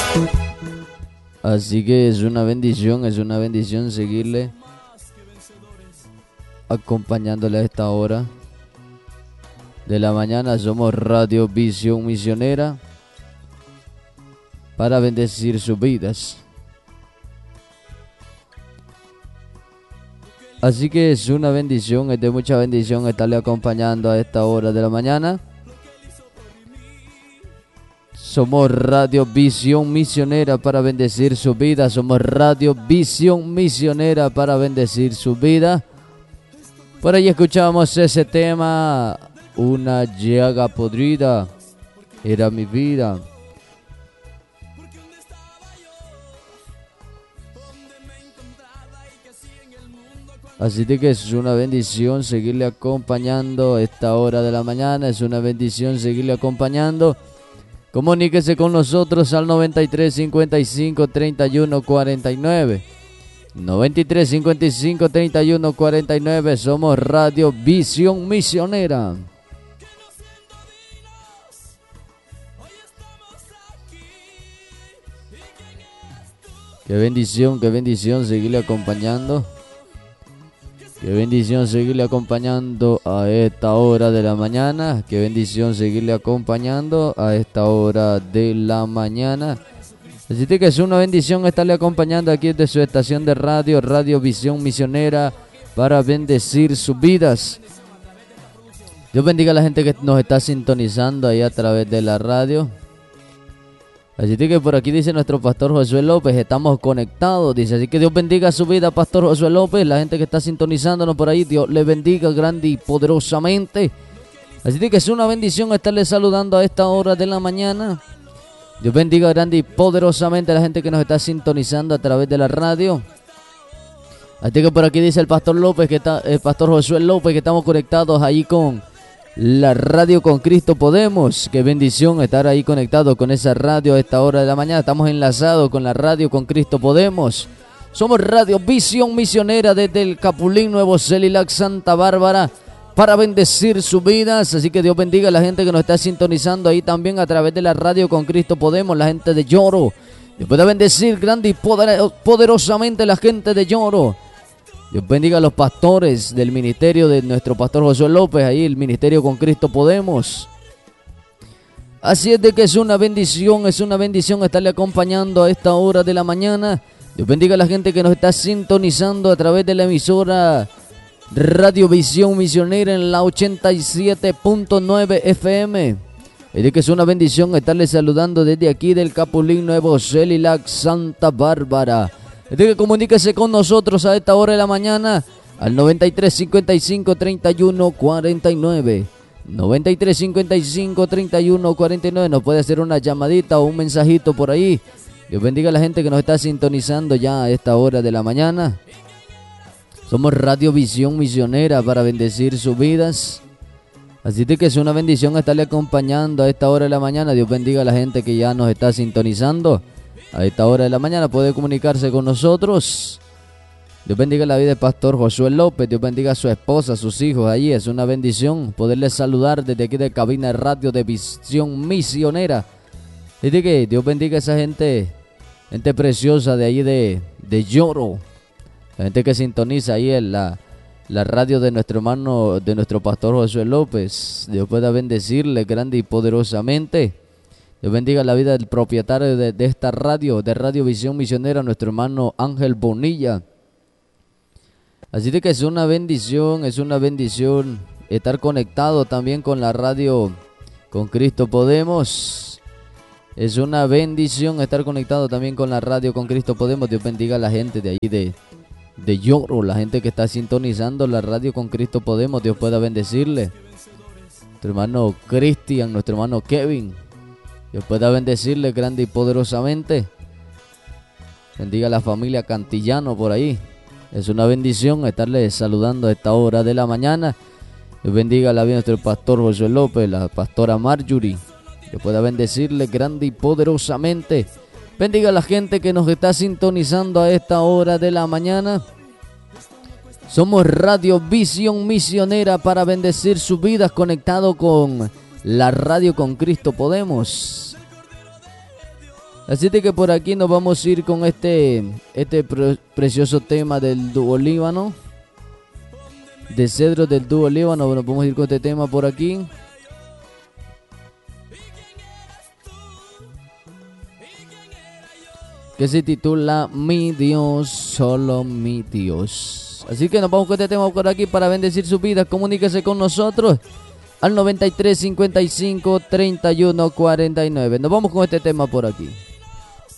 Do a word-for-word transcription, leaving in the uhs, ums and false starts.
Así que es una bendición, es una bendición seguirle acompañándole a esta hora de la mañana. Somos Radio Visión Misionera para bendecir sus vidas. Así que es una bendición, es de mucha bendición estarle acompañando a esta hora de la mañana. Somos Radio Visión Misionera para bendecir su vida. Somos Radio Visión Misionera para bendecir su vida. Por ahí escuchamos ese tema, Una llaga podrida era mi vida. Así de que es una bendición seguirle acompañando a esta hora de la mañana. Es una bendición seguirle acompañando. Comuníquese con nosotros al noventa y tres cincuenta y cinco treinta y uno cuarenta y nueve. noventa y tres cincuenta y cinco treinta y uno cuarenta y nueve. Somos Radio Visión Misionera. Qué bendición, qué bendición seguirle acompañando. Qué bendición seguirle acompañando a esta hora de la mañana. Qué bendición seguirle acompañando a esta hora de la mañana. Así que es una bendición estarle acompañando aquí desde su estación de radio, Radio Visión Misionera, para bendecir sus vidas. Dios bendiga a la gente que nos está sintonizando ahí a través de la radio. Así que por aquí dice nuestro pastor Josué López, estamos conectados, dice. Así que Dios bendiga su vida, pastor Josué López. La gente que está sintonizándonos por ahí, Dios le bendiga grande y poderosamente. Así que es una bendición estarle saludando a esta hora de la mañana. Dios bendiga grande y poderosamente a la gente que nos está sintonizando a través de la radio. Así que por aquí dice el pastor López, que está, el pastor Josué López, que estamos conectados ahí con la radio Con Cristo Podemos. Qué bendición estar ahí conectado con esa radio a esta hora de la mañana. Estamos enlazados con la radio Con Cristo Podemos. Somos Radio Visión Misionera desde el Capulín, Nuevo Celilac, Santa Bárbara, para bendecir sus vidas. Así que Dios bendiga a la gente que nos está sintonizando ahí también a través de la radio Con Cristo Podemos. La gente de Lloro, Dios pueda bendecir grande y poderosamente la gente de Lloro. Dios bendiga a los pastores del ministerio de nuestro pastor Josué López, ahí el ministerio Con Cristo Podemos. Así es de que es una bendición, es una bendición estarle acompañando a esta hora de la mañana. Dios bendiga a la gente que nos está sintonizando a través de la emisora Radio Visión Misionera en la ochenta y siete punto nueve F M. Es de que es una bendición estarle saludando desde aquí del Capulín, Nuevo Celilac, Santa Bárbara. Así que comuníquese con nosotros a esta hora de la mañana al noventa y tres cincuenta y cinco treinta y uno cuarenta y nueve. noventa y tres cincuenta y cinco treinta y uno cuarenta y nueve. Nos puede hacer una llamadita o un mensajito por ahí. Dios bendiga a la gente que nos está sintonizando ya a esta hora de la mañana. Somos Radio Visión Misionera para bendecir sus vidas. Así que es una bendición estarle acompañando a esta hora de la mañana. Dios bendiga a la gente que ya nos está sintonizando a esta hora de la mañana. Puede comunicarse con nosotros. Dios bendiga la vida del pastor Josué López. Dios bendiga a su esposa, a sus hijos. Allí es una bendición poderles saludar desde aquí de cabina de radio de Visión Misionera. Dice que Dios bendiga a esa gente, gente preciosa de allí de, de Lloro. La gente que sintoniza ahí en la, la radio de nuestro hermano, de nuestro pastor Josué López. Dios pueda bendecirle grande y poderosamente. Dios bendiga la vida del propietario de, de esta radio, de Radio Visión Misionera, nuestro hermano Ángel Bonilla. Así de que es una bendición, es una bendición estar conectado también con la radio Con Cristo Podemos. Es una bendición estar conectado también con la radio Con Cristo Podemos. Dios bendiga a la gente de ahí de, de Lloro, la gente que está sintonizando la radio Con Cristo Podemos. Dios pueda bendecirle. Nuestro hermano Cristian, nuestro hermano Kevin. Dios pueda bendecirle grande y poderosamente. Bendiga a la familia Cantillano por ahí. Es una bendición estarle saludando a esta hora de la mañana. Dios bendiga la vida de nuestro pastor Josué López, la pastora Marjorie. Dios pueda bendecirle grande y poderosamente. Bendiga a la gente que nos está sintonizando a esta hora de la mañana. Somos Radio Visión Misionera para bendecir sus vidas, conectado con la radio Con Cristo Podemos. Así de que por aquí nos vamos a ir con este, este pre precioso tema del dúo Líbano. De Cedros del dúo Líbano. Nos vamos a ir con este tema por aquí. Que se titula Mi Dios, solo mi Dios. Así que nos vamos con este tema por aquí para bendecir su vida. Comuníquese con nosotros al noventa y tres, cincuenta y cinco, treinta y uno, cuarenta y nueve. Nos vamos con este tema por aquí.